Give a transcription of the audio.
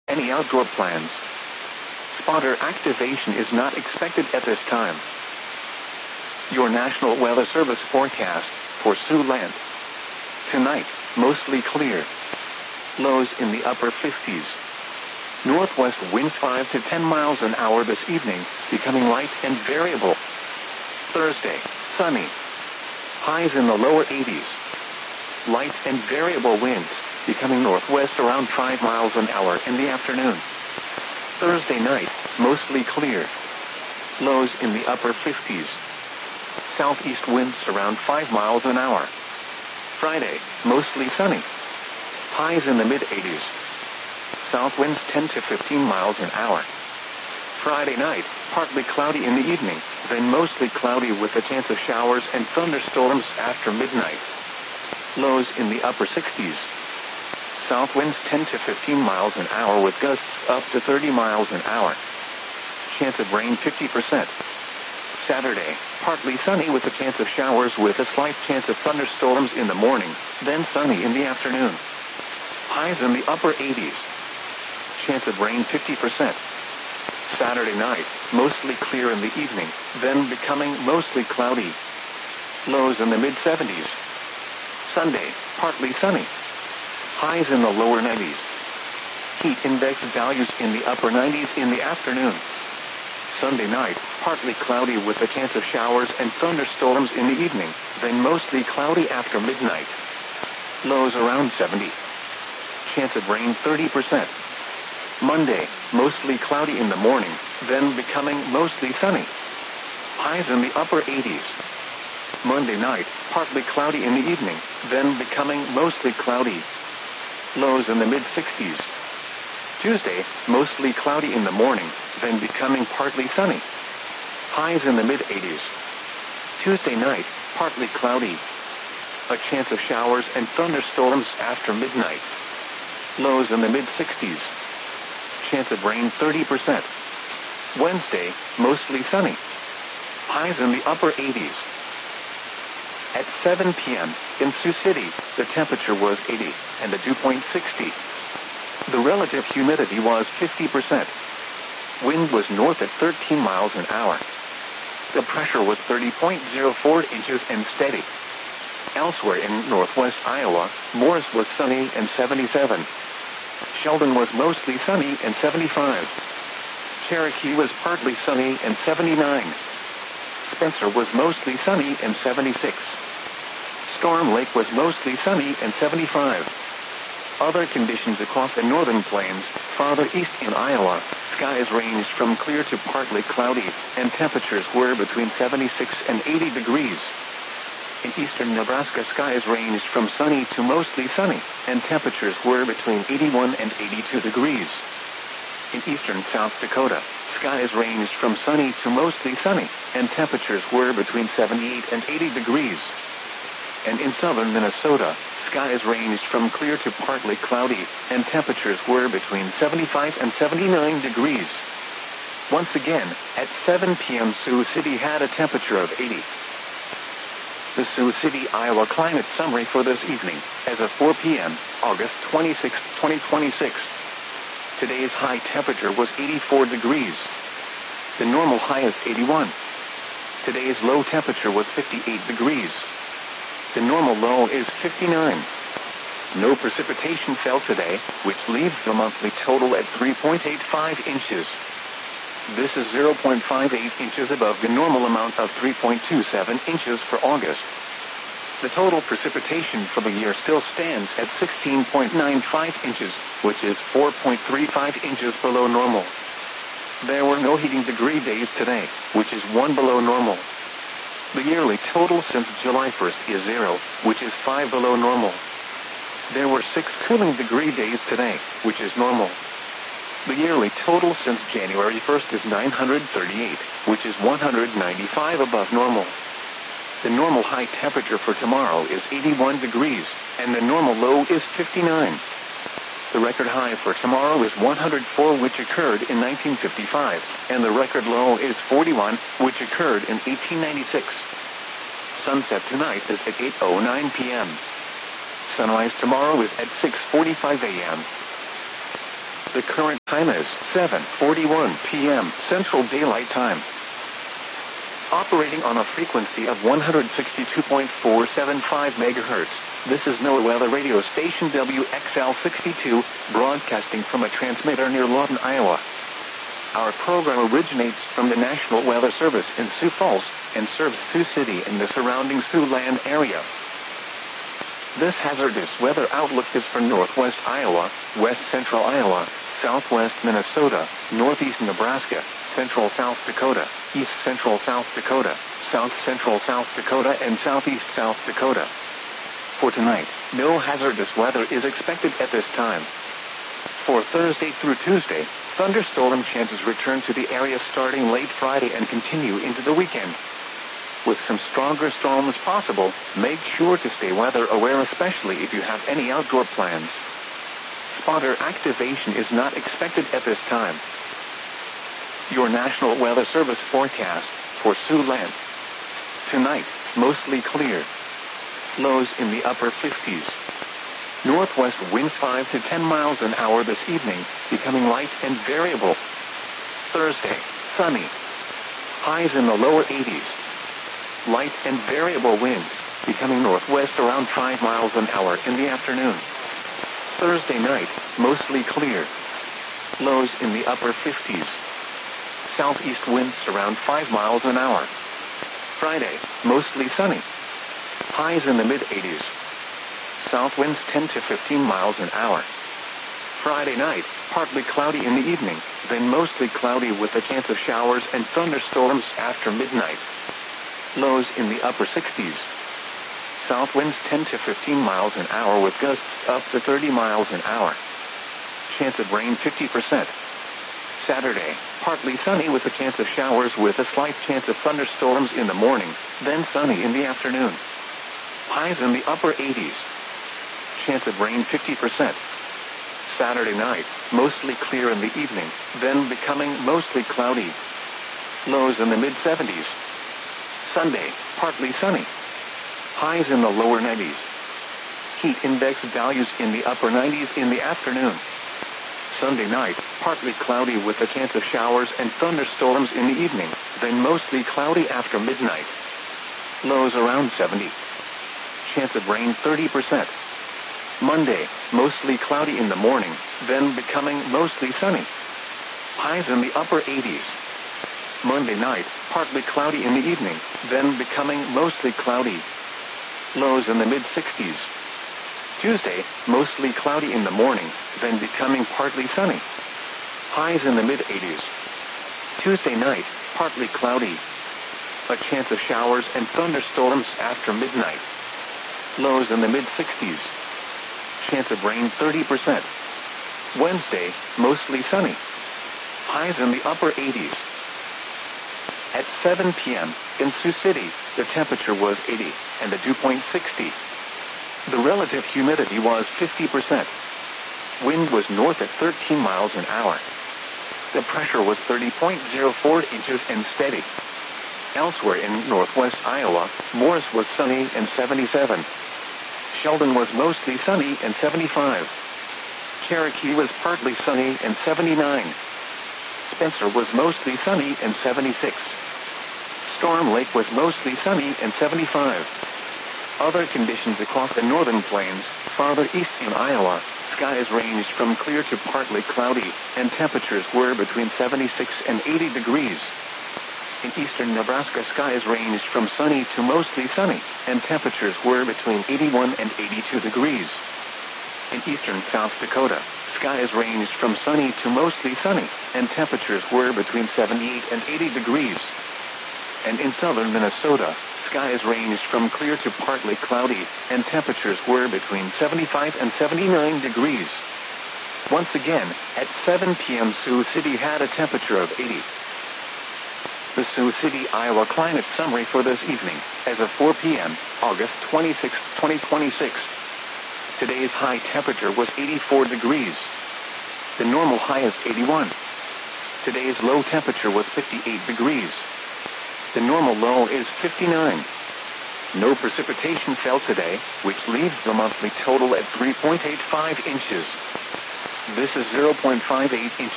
Any outdoor plans? Spotter activation is not expected at this time. Your National Weather Service forecast for Siouxland. Tonight, mostly clear. Lows in the upper 50s. Northwest winds 5 to 10 miles an hour this evening, becoming light and variable. Thursday, sunny. Highs in the lower 80s. Light and variable winds, becoming northwest around 5 miles an hour in the afternoon. Thursday night, mostly clear. Lows in the upper 50s. Southeast winds around 5 miles an hour. Friday, mostly sunny. Highs in the mid-80s. South winds 10 to 15 miles an hour. Friday night, partly cloudy in the evening, then mostly cloudy with a chance of showers and thunderstorms after midnight. Lows in the upper 60s. South winds 10 to 15 miles an hour with gusts up to 30 miles an hour. Chance of rain 50%. Saturday, partly sunny with a chance of showers with a slight chance of thunderstorms in the morning, then sunny in the afternoon. Highs in the upper 80s. Chance of rain 50%. Saturday night, mostly clear in the evening, then becoming mostly cloudy. Lows in the mid-70s. Sunday, partly sunny. Highs in the lower 90s. Heat index values in the upper 90s in the afternoon. Sunday night, partly cloudy with a chance of showers and thunderstorms in the evening, then mostly cloudy after midnight. Lows around 70. Chance of rain 30%. Monday, mostly cloudy in the morning, then becoming mostly sunny. Highs in the upper 80s. Monday night, partly cloudy in the evening, then becoming mostly cloudy. Lows in the mid-60s. Tuesday, mostly cloudy in the morning, then becoming partly sunny. Highs in the mid-80s. Tuesday night, partly cloudy. A chance of showers and thunderstorms after midnight. Lows in the mid-60s. Chance of rain 30%. Wednesday, mostly sunny. Highs in the upper 80s. At 7 p.m., in Sioux City, the temperature was 80, and the dew point 60. The relative humidity was 50%. Wind was north at 13 miles an hour. The pressure was 30.04 inches and steady. Elsewhere in northwest Iowa, Morris was sunny and 77. Sheldon was mostly sunny and 75. Cherokee was partly sunny and 79. Spencer was mostly sunny and 76. Storm Lake was mostly sunny and 75. Other conditions across the northern plains, farther east in Iowa, skies ranged from clear to partly cloudy, and temperatures were between 76 and 80 degrees. In eastern Nebraska, skies ranged from sunny to mostly sunny, and temperatures were between 81 and 82 degrees. In eastern South Dakota, skies ranged from sunny to mostly sunny, and temperatures were between 78 and 80 degrees. And in southern Minnesota, skies ranged from clear to partly cloudy, and temperatures were between 75 and 79 degrees. Once again, at 7 p.m. Sioux City had a temperature of 80. The Sioux City, Iowa climate summary for this evening, as of 4 p.m., August 26, 2026. Today's high temperature was 84 degrees. The normal high is 81. Today's low temperature was 58 degrees. The normal low is 59. No precipitation fell today, which leaves the monthly total at 3.85 inches. This is 0.58 inches above the normal amount of 3.27 inches for August. The total precipitation for the year still stands at 16.95 inches, which is 4.35 inches below normal. There were no heating degree days today, which is 1 below normal. The yearly total since July 1st is 0, which is 5 below normal. There were 6 cooling degree days today, which is normal. The yearly total since January 1st is 938, which is 195 above normal. The normal high temperature for tomorrow is 81 degrees, and the normal low is 59. The record high for tomorrow is 104, which occurred in 1955, and the record low is 41, which occurred in 1896. Sunset tonight is at 8:09 p.m. Sunrise tomorrow is at 6:45 a.m. The current time is 7:41 p.m. Central Daylight Time. Operating on a frequency of 162.475 MHz, this is NOAA Weather Radio Station WXL62, broadcasting from a transmitter near Lawton, Iowa. Our program originates from the National Weather Service in Sioux Falls and serves Sioux City and the surrounding Siouxland area. This hazardous weather outlook is for northwest Iowa, west central Iowa, southwest Minnesota, northeast Nebraska, central South Dakota, east central South Dakota, south central South Dakota, and southeast South Dakota. For tonight, no hazardous weather is expected at this time. For Thursday through Tuesday, thunderstorm chances return to the area starting late Friday and continue into the weekend. With some stronger storms possible, make sure to stay weather aware, especially if you have any outdoor plans. Spotter activation is not expected at this time. Your National Weather Service forecast for Siouxland. Tonight, mostly clear. Lows in the upper 50s. Northwest winds 5 to 10 miles an hour this evening, becoming light and variable. Thursday, sunny. Highs in the lower 80s. Light and variable winds, becoming northwest around 5 miles an hour in the afternoon. Thursday night, mostly clear. Lows in the upper 50s. Southeast winds around 5 miles an hour. Friday, mostly sunny. Highs in the mid-80s. South winds 10 to 15 miles an hour. Friday night, partly cloudy in the evening, then mostly cloudy with a chance of showers and thunderstorms after midnight. Lows in the upper 60s. South winds 10 to 15 miles an hour with gusts up to 30 miles an hour. Chance of rain 50%. Saturday, partly sunny with a chance of showers with a slight chance of thunderstorms in the morning, then sunny in the afternoon. Highs in the upper 80s. Chance of rain 50%. Saturday night, mostly clear in the evening, then becoming mostly cloudy. Lows in the mid-70s. Sunday, partly sunny. Highs in the lower 90s. Heat index values in the upper 90s in the afternoon. Sunday night, partly cloudy with a chance of showers and thunderstorms in the evening, then mostly cloudy after midnight. Lows around 70. Chance of rain 30%. Monday, mostly cloudy in the morning, then becoming mostly sunny. Highs in the upper 80s. Monday night, partly cloudy in the evening, then becoming mostly cloudy. Lows in the mid-60s. Tuesday, mostly cloudy in the morning, then becoming partly sunny. Highs in the mid-80s. Tuesday night, partly cloudy. A chance of showers and thunderstorms after midnight. Lows in the mid-60s. Chance of rain 30%. Wednesday, mostly sunny. Highs in the upper 80s. At 7 p.m., in Sioux City, the temperature was 80, and the dew point 60. The relative humidity was 50%. Wind was north at 13 miles an hour. The pressure was 30.04 inches and steady. Elsewhere in northwest Iowa, Morris was sunny and 77. Sheldon was mostly sunny and 75. Cherokee was partly sunny and 79. Spencer was mostly sunny and 76. Storm Lake was mostly sunny and 75. Other conditions across the northern plains, farther east in Iowa, skies ranged from clear to partly cloudy, and temperatures were between 76 and 80 degrees. In eastern Nebraska, skies ranged from sunny to mostly sunny, and temperatures were between 81 and 82 degrees. In eastern South Dakota, skies ranged from sunny to mostly sunny, and temperatures were between 78 and 80 degrees. And in southern Minnesota, skies ranged from clear to partly cloudy, and temperatures were between 75 and 79 degrees. Once again, at 7 p.m. Sioux City had a temperature of 80. The Sioux City, Iowa climate summary for this evening, as of 4 p.m., August 26, 2026. Today's high temperature was 84 degrees. The normal high is 81. Today's low temperature was 58 degrees. The normal low is 59. No precipitation fell today, which leaves the monthly total at 3.85 inches. This is 0.58 inch